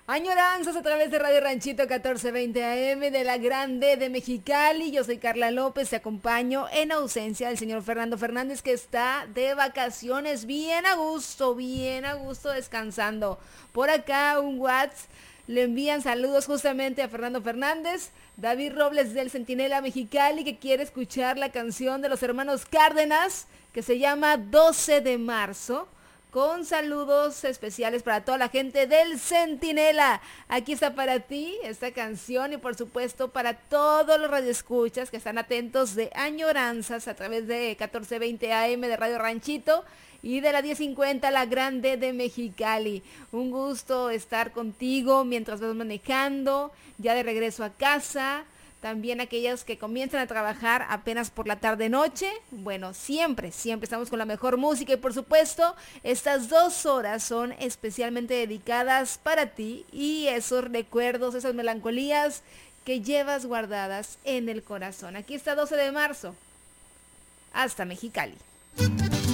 Añoranzas a través de Radio Ranchito 1420 AM de la Grande de Mexicali. Yo soy Carla López, te acompaño en ausencia del señor Fernando Fernández, que está de vacaciones, bien a gusto descansando. Por acá un WhatsApp, le envían saludos justamente a Fernando Fernández. David Robles del Centinela Mexicali, que quiere escuchar la canción de los hermanos Cárdenas, que se llama 12 de marzo. Con saludos especiales para toda la gente del Centinela. Aquí está para ti esta canción y por supuesto para todos los radioescuchas que están atentos de Añoranzas a través de 1420 AM de Radio Ranchito y de la 1050 La Grande de Mexicali. Un gusto estar contigo mientras vas manejando, ya de regreso a casa. También aquellas que comienzan a trabajar apenas por la tarde-noche. Bueno, siempre estamos con la mejor música y por supuesto, estas 2 horas son especialmente dedicadas para ti y esos recuerdos, esas melancolías que llevas guardadas en el corazón. Aquí está 12 de marzo. Hasta Mexicali.